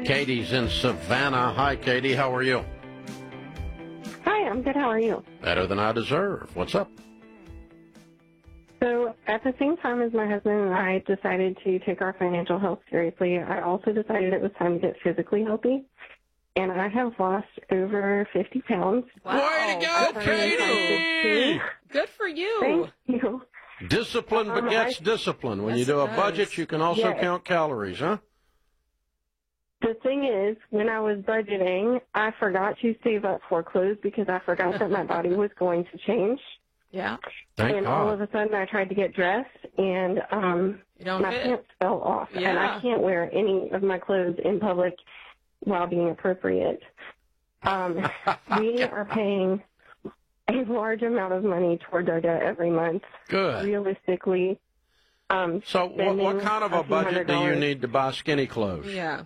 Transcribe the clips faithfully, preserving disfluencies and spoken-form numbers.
Katie's in Savannah. Hi, Katie. How are you? Hi, I'm good. How are you? Better than I deserve. What's up? So at the same time as my husband and I decided to take our financial health seriously, I also decided it was time to get physically healthy. And I have lost over fifty pounds. Wow. Way to go, Katie! Good for you. Thank you. Discipline Um, begets I- discipline. When Yes, you do it a does. budget, you can also Yes. count calories, huh? The thing is, when I was budgeting, I forgot to save up for clothes because I forgot that my body was going to change. Yeah. Thank and God. all of a sudden I tried to get dressed and um, You don't my fit. pants fell off. And Yeah. I can't wear any of my clothes in public while being appropriate. Um, we are paying a large amount of money towards our debt every month. Good. Realistically, um, So what, what spending kind of a a few budget hundred do you dollars. need to buy skinny clothes? Yeah.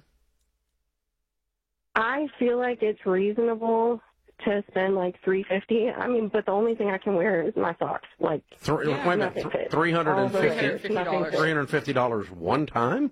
I feel like it's reasonable to spend like three fifty. I mean, but the only thing I can wear is my socks. Like Three, Yeah. wait a minute, nothing fits. three hundred All the fifty others, nothing $350. fits. three hundred fifty dollars one time?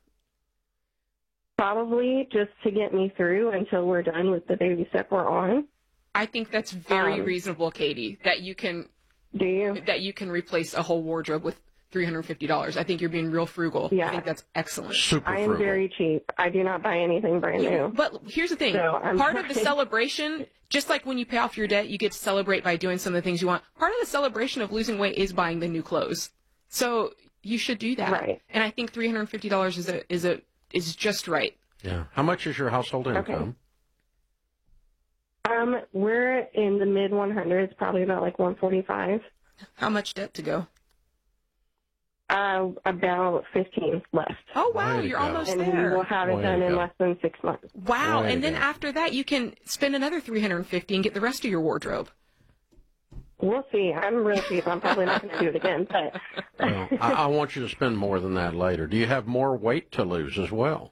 Probably just to get me through until we're done with the baby step we're on. I think that's very Um, reasonable, Katie, that you can Do you? that you can replace a whole wardrobe with three hundred fifty dollars. I think you're being real frugal. Yeah. I think that's excellent. Super I am frugal. very cheap. I do not buy anything brand new. But here's the thing. So, I'm Part of the sorry. celebration, just like when you pay off your debt, you get to celebrate by doing some of the things you want. Part of the celebration of losing weight is buying the new clothes. So you should do that. Right. And I think three hundred fifty dollars is a is a is just right. Yeah. How much is your household income? Um, we're in the mid one hundreds, probably about like one forty-five. How much debt to go? Uh, about fifteen left. Oh wow, Way to you're go. almost And we there. will have it Way done to in go. less than six months. Wow. Way And to then go. after that you can spend another three hundred fifty and get the rest of your wardrobe. We'll see. I'm real cheap. I'm probably not going to do it again, but Well, I, I want you to spend more than that later. Do you have more weight to lose as well?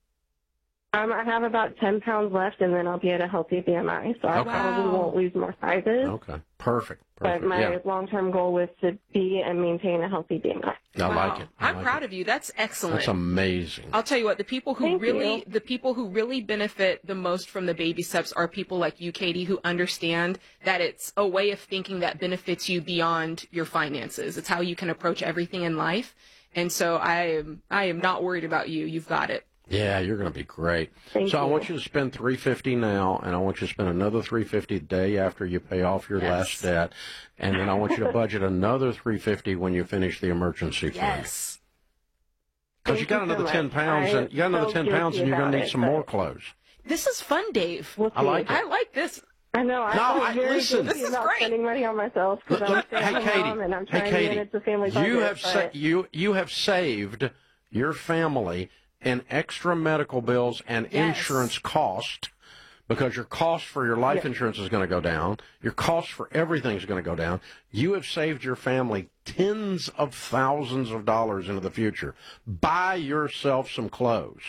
um, I have about ten pounds left, and then I'll be at a healthy B M I, so I Okay. probably Wow. won't lose more sizes. Okay. Perfect. But Perfect. my Yeah. long-term goal was to be and maintain a healthy B M I. I Wow. like it. I I'm like proud it. of you. That's excellent. That's amazing. I'll tell you what, the people who Thank really you. the people who really benefit the most from the baby steps are people like you, Katie, who understand that it's a way of thinking that benefits you beyond your finances. It's how you can approach everything in life. And so I am I am not worried about you. You've got it. Yeah, you're going to be great. Thank so I you. want you to spend three hundred fifty dollars now, and I want you to spend another three hundred fifty dollars the day after you pay off your Yes. last debt, and then I want you to budget another three hundred fifty dollars when you finish the emergency fund. Yes. Because you Thank got you so another much. ten pounds, I and you got another feel ten pounds, guilty and you're going to about need it, some more but clothes. This is fun, Dave. We'll see. I like it. I like this. I know. I No, feel I- very listen. guilty This is about great. spending money on myself because Look, I'm a look, hey, stay-at-home Katie. mom and I'm Hey, trying to Katie. manage the family budget. You have sa- but you you have saved your family in extra medical bills and Yes. insurance cost because your cost for your life Yes. insurance is going to go down. Your cost for everything is going to go down. You have saved your family tens of thousands of dollars into the future. Buy yourself some clothes.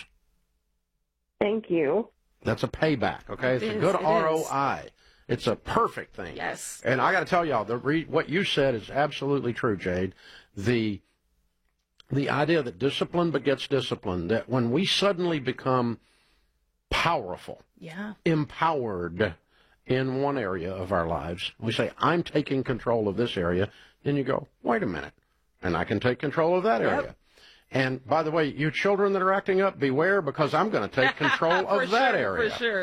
Thank you. That's a payback, okay? It It's a is, good it R O I. It's a perfect thing. Yes. And I got to tell y'all, the re- what you said is absolutely true, Jade. The the idea that discipline begets discipline, that when we suddenly become powerful, Yeah. empowered in one area of our lives, we say, I'm taking control of this area. Then you go, wait a minute, and I can take control of that Yep. area. And by the way, you children that are acting up, beware, because I'm going to take control For of that sure, area. For sure.